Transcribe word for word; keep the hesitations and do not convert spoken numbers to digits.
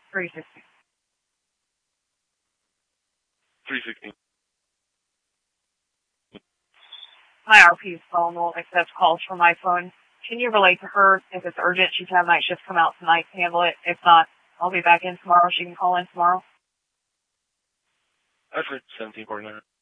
three sixteen. three sixteen. My R P's phone will accept calls from my phone. Can you relate to her? If it's urgent, she's had night shift come out tonight to handle it. If not, I'll be back in tomorrow. She can call in tomorrow. I've heard seventeen forty-nine.